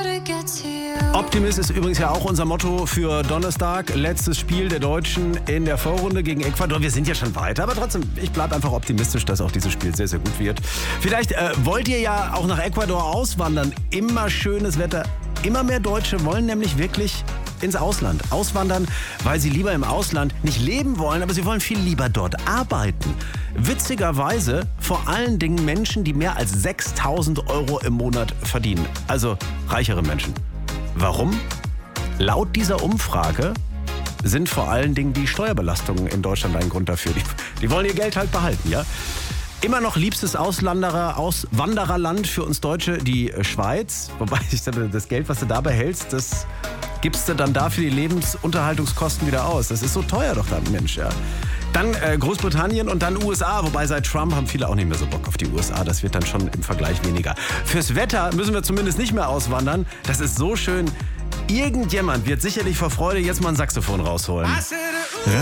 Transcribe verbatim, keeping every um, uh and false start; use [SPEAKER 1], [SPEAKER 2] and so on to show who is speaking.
[SPEAKER 1] Optimist ist übrigens ja auch unser Motto für Donnerstag. Letztes Spiel der Deutschen in der Vorrunde gegen Ecuador. Wir sind ja schon weiter, aber trotzdem, ich bleibe einfach optimistisch, dass auch dieses Spiel sehr, sehr gut wird. Vielleicht äh, wollt ihr ja auch nach Ecuador auswandern. Immer schönes Wetter. Immer mehr Deutsche wollen nämlich wirklich ins Ausland auswandern, weil sie lieber im Ausland nicht leben wollen, aber sie wollen viel lieber dort arbeiten. Witzigerweise vor allen Dingen Menschen, die mehr als sechstausend Euro im Monat verdienen. Also reichere Menschen. Warum? Laut dieser Umfrage sind vor allen Dingen die Steuerbelastungen in Deutschland ein Grund dafür. Die, die wollen ihr Geld halt behalten, ja? Immer noch liebstes Auslanderer, Auswandererland für uns Deutsche, die Schweiz. Wobei ich sage, das Geld, was du da behältst, das gibst du dann dafür die Lebensunterhaltungskosten wieder aus. Das ist so teuer doch dann, Mensch, ja. Dann äh, Großbritannien und dann U S A, wobei seit Trump haben viele auch nicht mehr so Bock auf die U S A. Das wird dann schon im Vergleich weniger. Fürs Wetter müssen wir zumindest nicht mehr auswandern. Das ist so schön. Irgendjemand wird sicherlich vor Freude jetzt mal ein Saxophon rausholen.